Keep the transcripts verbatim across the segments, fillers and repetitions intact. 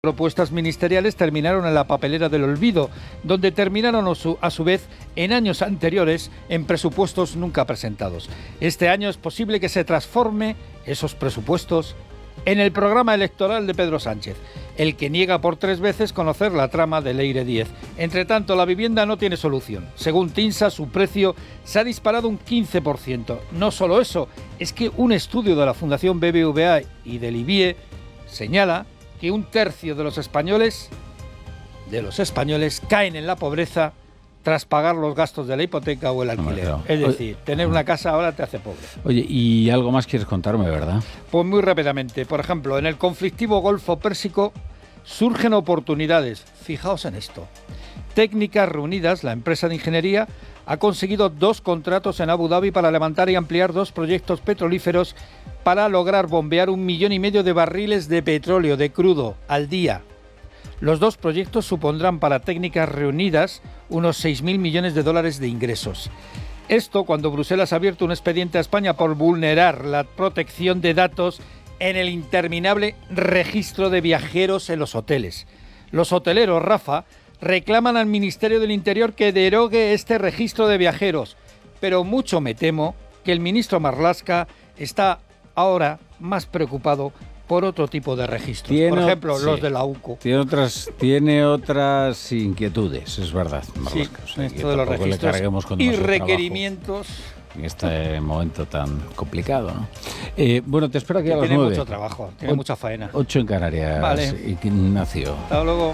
propuestas ministeriales terminaron en la papelera del olvido, donde terminaron a su, a su vez en años anteriores en presupuestos nunca presentados. Este año es posible que se transforme esos presupuestos en el programa electoral de Pedro Sánchez, el que niega por tres veces conocer la trama de Leire diez. Entre tanto, la vivienda no tiene solución. Según TINSA, su precio se ha disparado un quince por ciento. No solo eso, es que un estudio de la Fundación B B V A y del I B I E señala que un tercio de los españoles, de los españoles caen en la pobreza tras pagar los gastos de la hipoteca o el alquiler. No, es decir, oye, tener una casa ahora te hace pobre. Oye, y algo más quieres contarme, ¿verdad? Pues muy rápidamente. Por ejemplo, en el conflictivo Golfo Pérsico surgen oportunidades. Fijaos en esto. Técnicas Reunidas, la empresa de ingeniería, ha conseguido dos contratos en Abu Dhabi para levantar y ampliar dos proyectos petrolíferos para lograr bombear un millón y medio de barriles de petróleo, de crudo, al día. Los dos proyectos supondrán para Técnicas Reunidas unos seis mil millones de dólares de ingresos. Esto cuando Bruselas ha abierto un expediente a España por vulnerar la protección de datos en el interminable registro de viajeros en los hoteles. Los hoteleros, Rafa, reclaman al Ministerio del Interior que derogue este registro de viajeros, pero mucho me temo que el ministro Marlaska está ahora más preocupado por otro tipo de registros, tiene, por ejemplo, sí, los de la U C O. Tiene otras, tiene otras inquietudes, es verdad, Marlaska. Sí, o sea, esto de los registros con y requerimientos en este momento tan complicado, ¿no? Eh, bueno, te espero aquí que a las tiene nueve. Tiene mucho trabajo, tiene o, mucha faena. Ocho en Canarias, vale. Ignacio. Hasta luego.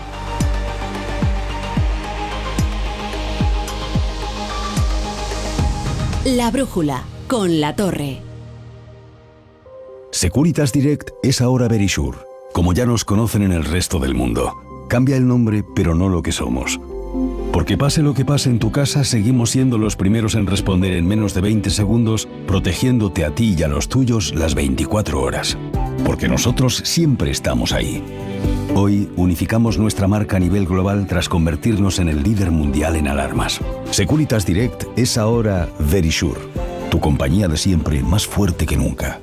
La brújula, con La Torre. Securitas Direct es ahora Verisure, como ya nos conocen en el resto del mundo. Cambia el nombre, pero no lo que somos. Porque pase lo que pase en tu casa, seguimos siendo los primeros en responder en menos de veinte segundos, protegiéndote a ti y a los tuyos las veinticuatro horas. Porque nosotros siempre estamos ahí. Hoy unificamos nuestra marca a nivel global tras convertirnos en el líder mundial en alarmas. Securitas Direct es ahora Verisure, tu compañía de siempre más fuerte que nunca.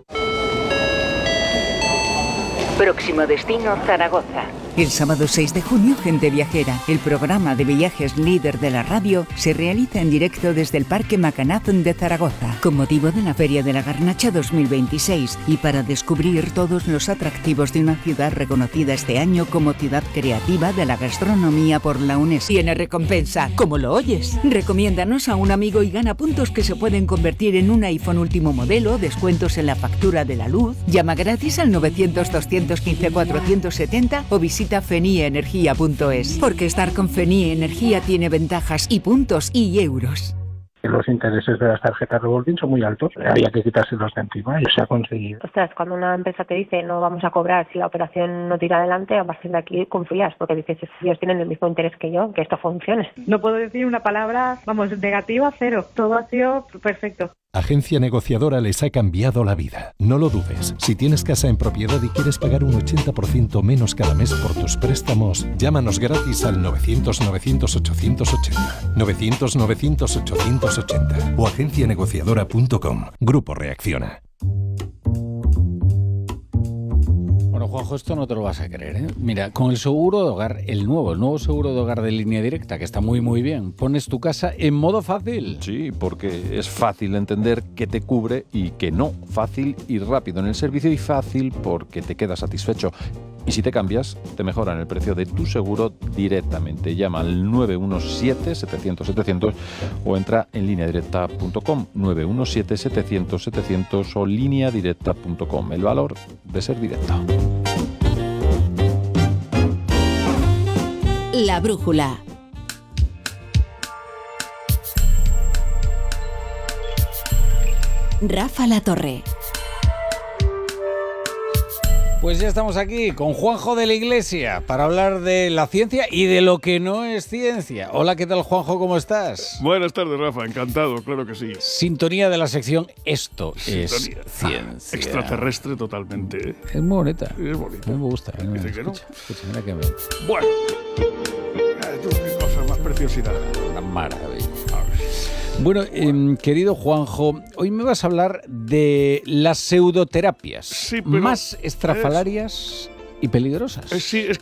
Próximo destino, Zaragoza. El sábado seis de junio, Gente Viajera, el programa de viajes líder de la radio, se realiza en directo desde el Parque Macanazón de Zaragoza, con motivo de la Feria de la Garnacha dos mil veintiséis y para descubrir todos los atractivos de una ciudad reconocida este año como ciudad creativa de la gastronomía por la UNESCO. Tiene recompensa, como lo oyes. Recomiéndanos a un amigo y gana puntos que se pueden convertir en un iPhone último modelo, descuentos en la factura de la luz. Llama gratis al novecientos, doscientos quince, cuatrocientos setenta o visita fenie energía punto es. Porque estar con Fenie Energía tiene ventajas y puntos y euros. Los intereses de las tarjetas revolving son muy altos, había que quitárselos de encima y se ha conseguido. Ostras, cuando una empresa te dice no vamos a cobrar si la operación no tira adelante, a partir de aquí confías, porque dices, ellos tienen el mismo interés que yo, que esto funcione. No puedo decir una palabra, vamos, negativa, cero. Todo ha sido perfecto. Agencia Negociadora les ha cambiado la vida. No lo dudes. Si tienes casa en propiedad y quieres pagar un ochenta por ciento menos cada mes por tus préstamos, llámanos gratis al novecientos, novecientos, ochocientos ochenta. novecientos, novecientos, ochocientos ochenta o agencia negociadora punto com. Grupo Reacciona. Bueno, Juanjo, esto no te lo vas a creer, ¿eh? Mira, con el seguro de hogar, el nuevo, el nuevo seguro de hogar de Línea Directa, que está muy muy bien, pones tu casa en modo fácil. Sí, porque es fácil entender qué te cubre y qué no. Fácil y rápido en el servicio y fácil porque te quedas satisfecho. Y si te cambias, te mejoran el precio de tu seguro directamente. Llama al nueve uno siete, setecientos, setecientos o entra en línea directa punto com. nueve uno siete, setecientos, setecientos o línea directa punto com. El valor de ser directo. La brújula. Rafa La Torre. Pues ya estamos aquí con Juanjo de la Iglesia para hablar de la ciencia y de lo que no es ciencia. Hola, ¿qué tal, Juanjo? ¿Cómo estás? Buenas tardes, Rafa. Encantado, claro que sí. Sintonía de la sección Esto Sintonía. es ciencia. Extraterrestre totalmente. Es muy bonita. Es bonita. Me gusta. ¿eh? Dice que no. Escucha, escucha, mira que me... Bueno. Tú, qué cosa más preciosidad. Una maravilla. Bueno, eh, querido Juanjo, hoy me vas a hablar de las pseudoterapias sí, pero más estrafalarias y peligrosas. Es, sí, es